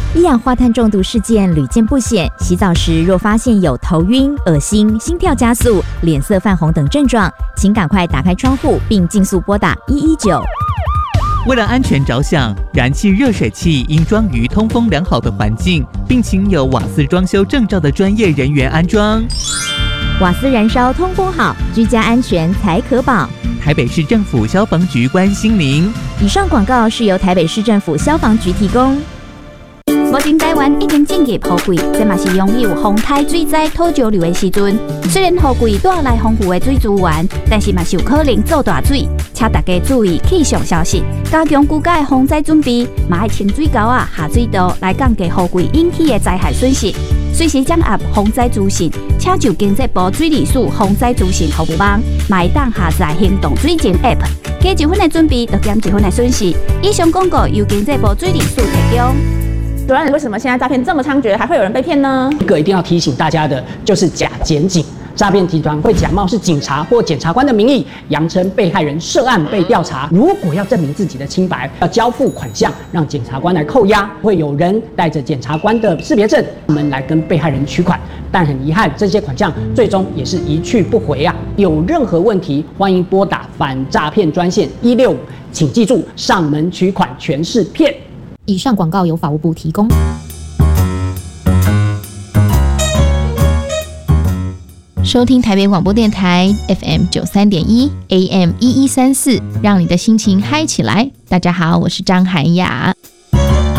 一氧化碳中毒事件屡见不鲜，洗澡时若发现有头晕、恶心、心跳加速、脸色泛红等症状，请赶快打开窗户并尽速拨打119。 为了安全着想，燃气热水器应装于通风良好的环境，并请有瓦斯装修证照的专业人员安装。 瓦斯燃烧通风好，居家安全才可保。 台北市政府消防局关心您。 以上广告是由台北市政府消防局提供。 目前台湾已经进入雨季，这嘛是拥有风台水灾土石流的时阵。虽然雨季带来丰富的水资源，但是嘛是有可能做大水，请大家注意气象消息，加强居家的防灾准备，嘛要清水沟下水道来降低雨季引起的灾害损失。随时掌握防灾资讯，请就经济部水利署防灾资讯服务网，嘛会当下载行动水情 App， 加1分的准备，就减1分的损失。以上广告由经济部水利署提供。 主任，为什么现在诈骗这么猖獗，还会有人被骗呢？ 一个一定要提醒大家的，就是假检警。诈骗集团会假冒是警察或检察官的名义，扬称被害人涉案被调查。如果要证明自己的清白，要交付款项让检察官来扣押。会有人带着检察官的识别证，来跟被害人取款。但很遗憾，这些款项最终也是一去不回啊！有任何问题，欢迎拨打反诈骗专线165，请记住，上门取款全是骗。 以上广告由法务部提供。收听台北广播电台 FM 93.1 AM 1134，让你的心情嗨起来。大家好，我是张涵雅。